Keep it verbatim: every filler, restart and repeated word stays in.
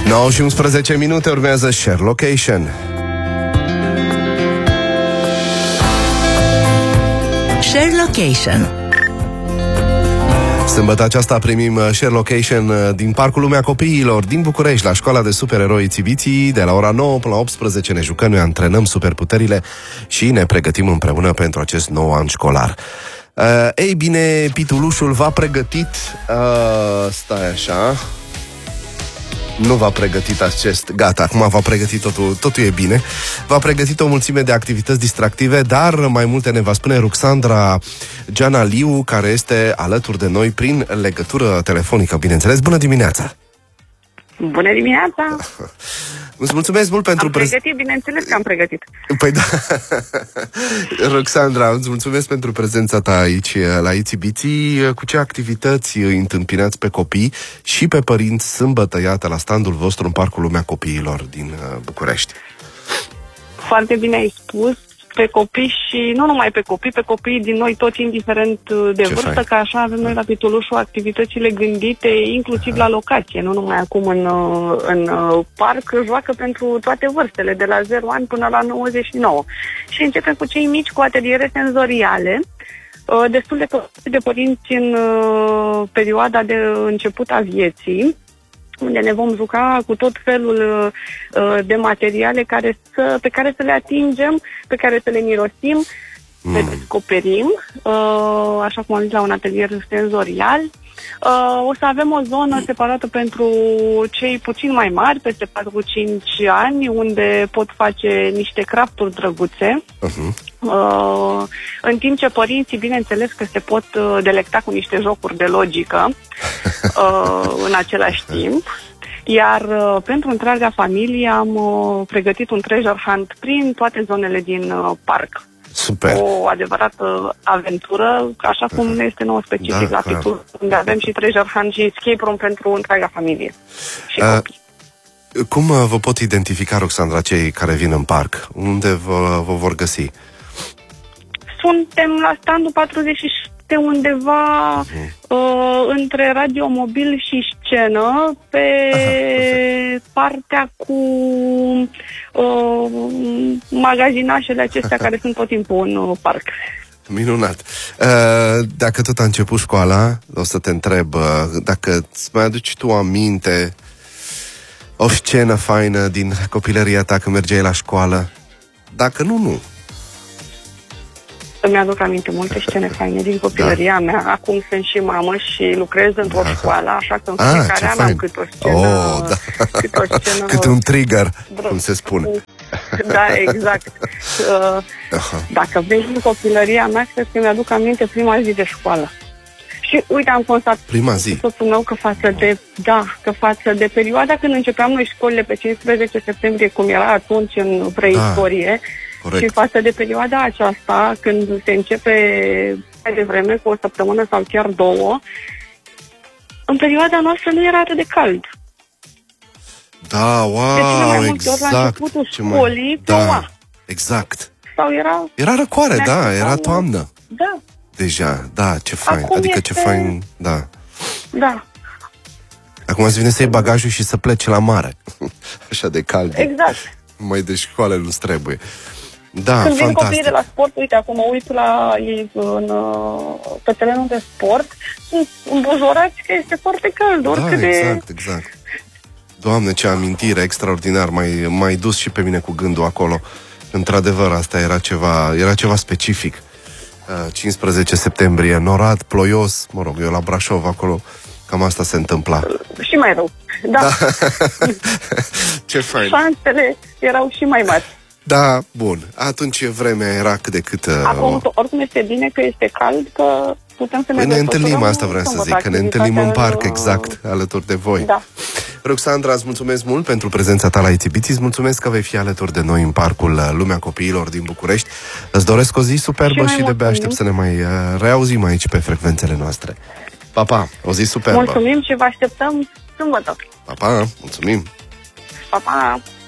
nouă și unsprezece minute, urmează Share Location. Share Location. Sâmbătă aceasta primim Share Location din Parcul Lumea Copiilor din București, la școala de supereroi Țibiții. De la ora nouă până la optsprezece ne jucăm, ne antrenăm superputerile și ne pregătim împreună pentru acest nou an școlar. Uh, ei bine, Pitulușul v-a pregătit, uh, stai așa, nu v-a pregătit acest, gata, acum v-a pregătit totul, totul e bine. V-a pregătit o mulțime de activități distractive, dar mai multe ne va spune Ruxandra Gianaliu, care este alături de noi prin legătură telefonică, bineînțeles. Bună dimineața! Bună dimineața! Îți mulțumesc mult pentru... Am pregătit, bineînțeles că am pregătit. Păi da, Ruxandra, îți mulțumesc pentru prezența ta aici la Țibiții. Cu ce activități îi întâmpinați pe copii și pe părinți sâmbătă, iată, la standul vostru în Parcul Lumea Copiilor din București? Foarte bine ai spus, pe copii și nu numai pe copii, pe copiii din noi toți, indiferent de ce vârstă, fain. Că așa avem noi la Pitulușul activitățile gândite inclusiv la locație, nu numai acum în, în parc, joacă pentru toate vârstele, de la zero ani până la nouăzeci și nouă. Și începem cu cei mici cu ateliere senzoriale, destul de, de părinți în perioada de început a vieții, unde ne vom juca cu tot felul uh, de materiale care să, pe care să le atingem, pe care să le mirosim, mm. le descoperim, uh, așa cum am zis, la un atelier senzorial. Uh, o să avem o zonă separată pentru cei puțin mai mari, peste patru cinci ani, unde pot face niște crafturi drăguțe. Uh-huh. Uh, în timp ce părinții, bineînțeles că se pot uh, delecta cu niște jocuri de logică uh, în același timp. Iar uh, pentru întreaga familie am uh, pregătit un treasure hunt prin toate zonele din uh, parc. Super. O adevărată aventură, așa cum uh-huh. este nou specific da, la Pitul, unde avem și treasure hunt și escape room pentru întreaga familie și uh, copii. Cum uh, vă pot identifica, Ruxandra, cei care vin în parc? Unde vă, vă vor găsi? Suntem la standul patruzeci și șapte, undeva uh-huh. uh, între radiomobil și scenă, pe Aha, partea cu uh, magazinașele acestea care sunt tot timpul în uh, parc. Minunat. Uh, dacă tot a început școala, o să te întreb, uh, dacă îți mai aduci tu aminte o scenă faină din copilăria ta când mergeai la școală? Dacă nu, nu. Îmi aduc aminte multe scene faine din copilăria da. mea. Acum sunt și mamă și lucrez într-o Aha. școală, așa că în fiecare an am cât o scenă, oh, da. cât o scenă cât un trigger, drăguț, cum se spune. Da, exact. Uh, dacă vezi în copilăria mea, cred că mi-aduc aminte prima zi de școală. Și uite, am constatat prima zi. Soțul meu că față de, da, că față de perioada când începeam noi școlile pe cincisprezece septembrie, cum era atunci în preistorie, da. Corect. Și față de perioada aceasta, când se începe mai devreme, cu o săptămână sau chiar două, în perioada noastră nu era atât de cald. Da, wow, de cele mai multe exact. ori la începutul școlii, da, ploua. Exact. Sau era... Era răcoare, da, era toamnă. Da. Deja, da, ce fain. Acum adică este... ce fain, da. Da. Acum îți vine să iei bagajul și să pleci la mare. Așa de cald. Exact. Mai de școală nu-ți trebuie. Da, când fantastic. vin copiii de la sport, uite, acum mă uit la ei în, pe terenul de sport, sunt îmbujorați că este foarte cald. Da, exact, de... exact. Doamne, ce amintire extraordinar, m-ai, m-ai dus și pe mine cu gândul acolo. Într-adevăr, asta era ceva, era ceva specific. cincisprezece septembrie, norat, ploios, mă rog, eu la Brașov acolo, cam asta se întâmpla. Și mai rău, da. da. Ce fain. Șansele erau și mai mari. Da, bun. Atunci vremea era cât de cât... Uh, Acum, oricum este bine că este cald, că putem să ne... Păi ne întâlnim, asta vreau să zic, că ne întâlnim în parc, exact, alături de voi. Da. Ruxandra, îți mulțumesc mult pentru prezența ta la Țibiții, îți mulțumesc că vei fi alături de noi în Parcul Lumea Copiilor din București. Îți doresc o zi superbă și, și de-abia aștept să ne mai uh, reauzim aici pe frecvențele noastre. Pa, pa, o zi superbă. Mulțumim și vă așteptăm sâmbătă. Pa, pa, mulțumim. Pa, pa.